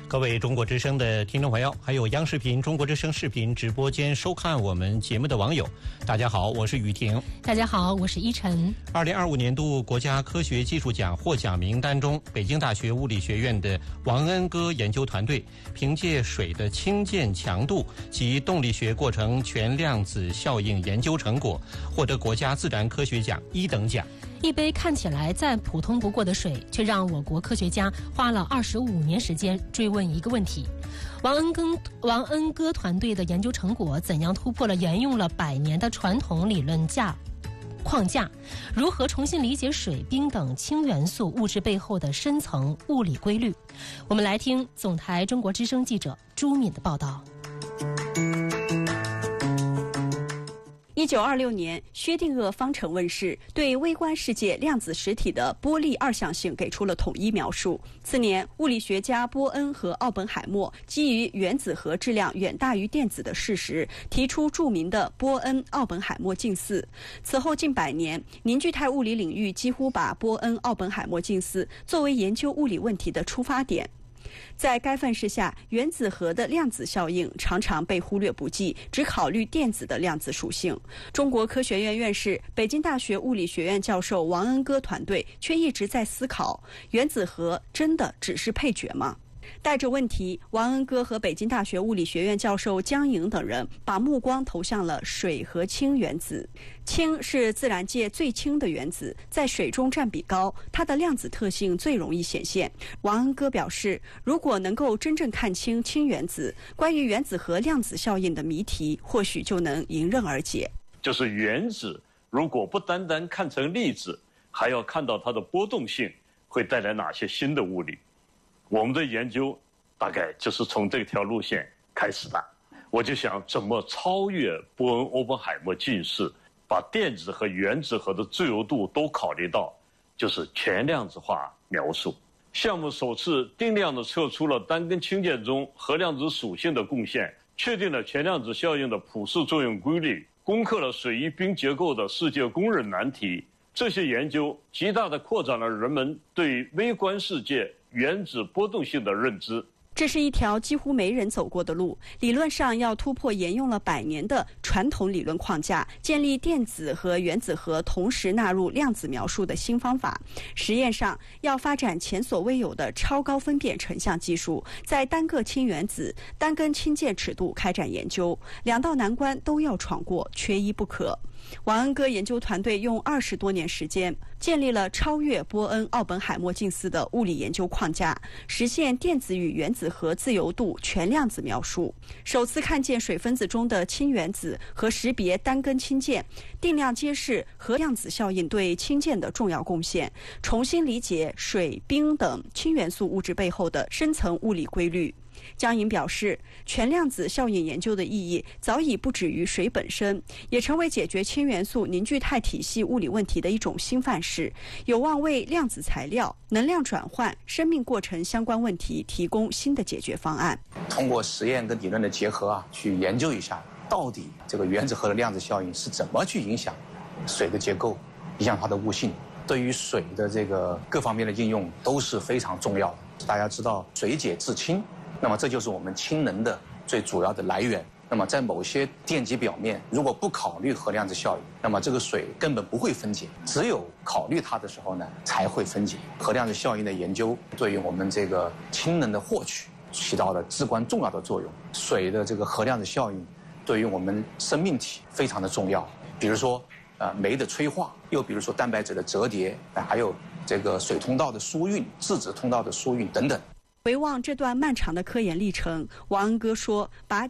各位中国之声的听众朋友，还有央视频中国之声视频直播间收看我们节目的网友，大家好，我是雨婷。 大家好，我是依晨。 2025年度国家科学技术奖获奖名单中，北京大学物理学院的王恩歌研究团队凭借水的氢键强度及动力学过程全量子效应研究成果，获得国家自然科学奖1等奖。 一杯看起来再普通不过的水，却让我国科学家花了25年时间追问一个问题：王恩歌团队的研究成果怎样突破了沿用了100年的传统理论框架？如何重新理解水、冰等氢元素物质背后的深层物理规律？我们来听总台中国之声记者朱敏的报道。 1926年，薛定谔方程问世，对微观世界量子实体的波粒二象性给出了统一描述。次年，物理学家波恩和奥本海默基于原子核质量远大于电子的事实，提出著名的波恩奥本海默近似。此后近100年，凝聚态物理领域几乎把波恩奥本海默近似作为研究物理问题的出发点。在该范式下，原子核的量子效应常常被忽略不计，只考虑电子的量子属性。中国科学院院士、北京大学物理学院教授王恩歌团队却一直在思考：原子核真的只是配角吗？带着问题，王恩歌和北京大学物理学院教授江颖等人把目光投向了水和氢原子。氢是自然界最轻的原子，在水中占比高，它的量子特性最容易显现。王恩歌表示，如果能够真正看清氢原子，关于原子核量子效应的谜题或许就能迎刃而解。 就是原子如果不单单看成粒子，还要看到它的波动性，会带来哪些新的物理。我们的研究大概就是从这条路线开始的。我就想怎么超越波恩欧本海默近似，把电子和原子核的自由度都考虑到，就是全量子化描述。项目首次定量地测出了单根氢键中核量子属性的贡献，确定了全量子效应的普适作用规律，攻克了水与冰结构的世界公认难题。这些研究极大地扩展了人们对微观世界原子波动性的认知。 这是一条几乎没人走过的路，理论上要突破沿用了100年的传统理论框架，建立电子和原子核同时纳入量子描述的新方法。实验上要发展前所未有的超高分辨成像技术，在单个氢原子、单根氢键尺度开展研究，2道难关都要闯过，缺一不可。王恩歌研究团队用20多年时间，建立了超越波恩奥本海默近似的物理研究框架，实现电子与原子核自由度全量子描述，首次看见水分子中的氢原子和识别单根氢键，定量揭示核量子效应对氢键的重要贡献，重新理解水、冰等氢元素物质背后的深层物理规律。江颖表示，全量子效应研究的意义早已不止于水本身，也成为解决氢元素凝聚态体系物理问题的一种新范式，有望为量子材料、能量转换、生命过程相关问题提供新的解决方案。 通过实验跟理论的结合去研究一下，到底这个原子核的量子效应是怎么去影响水的结构，影响它的物性。对于水的这个各方面的应用都是非常重要的。大家知道水解制氢，那么这就是我们氢能的最主要的来源。那么在某些电极表面，如果不考虑核量子效应，那么这个水根本不会分解，只有考虑它的时候呢，才会分解。核量子效应的研究对于我们这个氢能的获取起到了至关重要的作用。水的这个核量子效应对于我们生命体非常的重要，比如说酶的催化，又比如说蛋白质的折叠，还有这个水通道的疏运、质子通道的疏运等等。 回望这段漫长的科研历程，王恩歌说，把